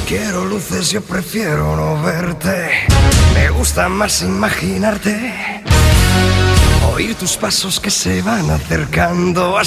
quiero luces, yo prefiero no verte. Me gusta más imaginarte, oír tus pasos que se van acercando.